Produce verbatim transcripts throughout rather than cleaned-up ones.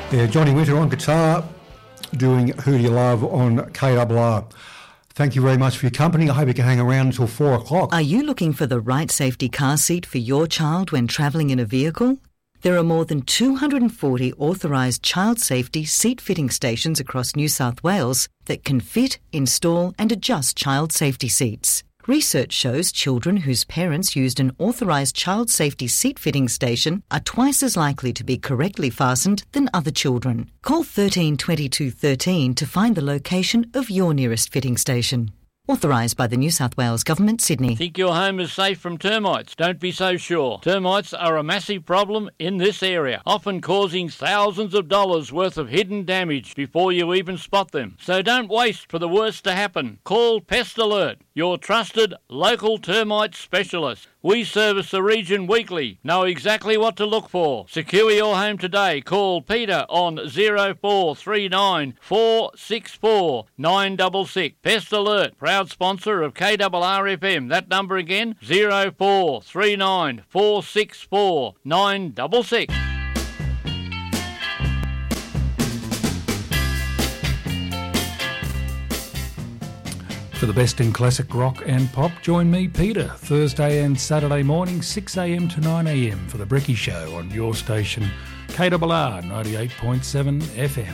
Yeah, Johnny Winter on guitar, doing Who Do You Love on K R R. Thank you very much for your company. I hope you can hang around until four o'clock. Are you looking for the right safety car seat for your child when travelling in a vehicle? There are more than two hundred forty authorised child safety seat fitting stations across New South Wales that can fit, install and adjust child safety seats. Research shows children whose parents used an authorised child safety seat fitting station are twice as likely to be correctly fastened than other children. Call thirteen twenty-two thirteen to find the location of your nearest fitting station. Authorised by the New South Wales Government, Sydney. Think your home is safe from termites? Don't be so sure. Termites are a massive problem in this area, often causing thousands of dollars worth of hidden damage before you even spot them. So don't waste for the worst to happen. Call Pest Alert, your trusted local termite specialist. We service the region weekly. Know exactly what to look for. Secure your home today. Call Peter on zero four three nine four six four nine six six. Pest Alert, proud sponsor of K R R F M. That number again, zero four three nine four six four nine six six. For the best in classic rock and pop, join me, Peter, Thursday and Saturday morning, six a m to nine a m for the Bricky Show on your station, K R R ninety-eight point seven F M.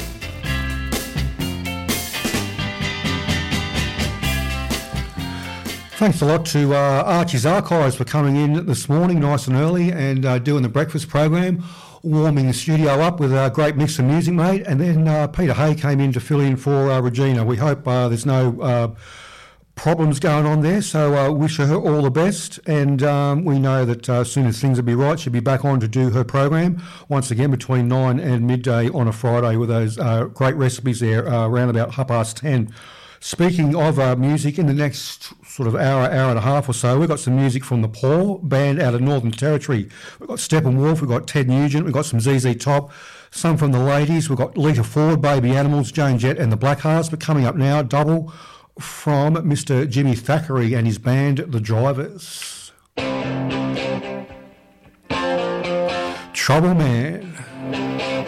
Thanks a lot to uh, Archie's Archives for coming in this morning nice and early and uh, doing the breakfast program, warming the studio up with a great mix of music, mate. And then uh, Peter Hay came in to fill in for uh, Regina. We hope uh, there's no uh, problems going on there, so uh, wish her all the best. And um, we know that uh, as soon as things will be right, she'll be back on to do her program once again between nine and midday on a Friday with those uh, great recipes there uh, around about half past ten. Speaking of uh, music, in the next sort of hour, hour and a half or so, we've got some music from the Paw band out of Northern Territory. We've got Steppenwolf, we've got Ted Nugent, we've got some Z Z Top, some from the ladies, we've got Lita Ford, Baby Animals, Joan Jett and the Blackhearts. But coming up now, double from Mister Jimmy Thackeray and his band, The Drivers. Trouble Man.